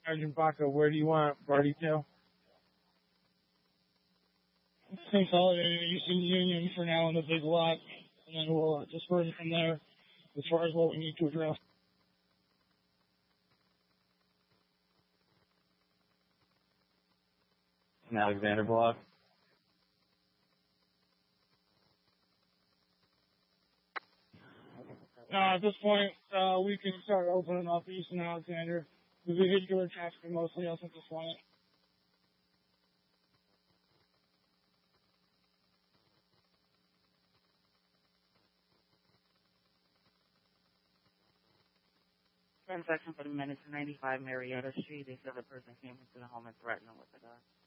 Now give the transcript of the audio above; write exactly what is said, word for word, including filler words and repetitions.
Sergeant Baca, where do you want bar detail? Consolidated Eastern Union for now in the big lot, and then we'll uh, disperse it from there as far as what we need to address. And Alexander Block. Uh, at this point, uh, we can start opening up Eastern Alexander. The vehicular traffic is mostly us at this point. Transaction for the minutes ninety-five Marietta Street. They said the person came into the home and threatened them with a gun.